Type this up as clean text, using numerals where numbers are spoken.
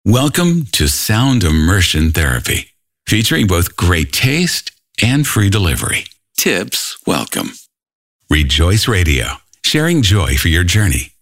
Welcome to Sound Immersion Therapy, featuring both great taste and free delivery. Tips welcome. Rejoice Radio, sharing joy for your journey.